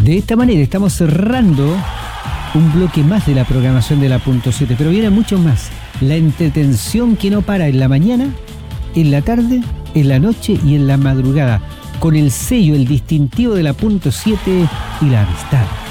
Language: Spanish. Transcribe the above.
De esta manera estamos cerrando un bloque más de la programación de la Punto 7, pero viene mucho más. La entretención que no para en la mañana, en la tarde, en la noche y en la madrugada, con el sello, el distintivo de la Punto 7 y la amistad.